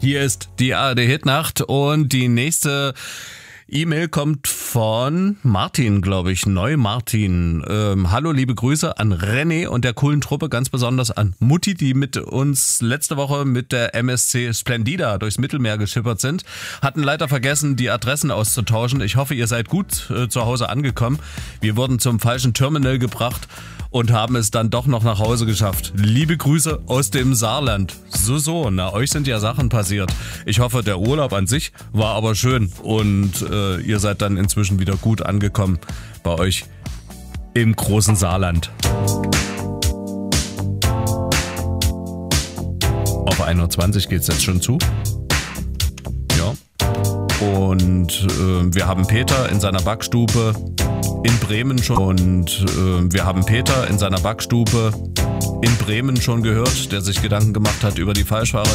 Hier ist die ARD-Hitnacht und die nächste E-Mail kommt von Martin, glaube ich, Neu-Martin. Hallo, liebe Grüße an René und der coolen Truppe, ganz besonders an Mutti, die mit uns letzte Woche mit der MSC Splendida durchs Mittelmeer geschippert sind. Hatten leider vergessen, die Adressen auszutauschen. Ich hoffe, ihr seid gut zu Hause angekommen. Wir wurden zum falschen Terminal gebracht und haben es dann doch noch nach Hause geschafft. Liebe Grüße aus dem Saarland. So, euch sind ja Sachen passiert. Ich hoffe, der Urlaub an sich war aber schön und ihr seid dann inzwischen wieder gut angekommen bei euch im großen Saarland. Auf 1.20 Uhr geht's jetzt schon zu. Ja. Und wir haben Peter in seiner Backstube in Bremen schon gehört, der sich Gedanken gemacht hat über die Falschfahrer.